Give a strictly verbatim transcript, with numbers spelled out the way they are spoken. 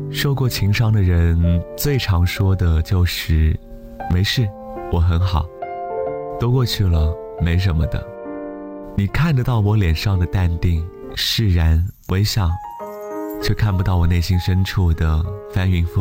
受过情伤的人最常说的就是没事，我很好，都过去了，没什么的。你看得到我脸上的淡定释然微笑，却看不到我内心深处的翻云覆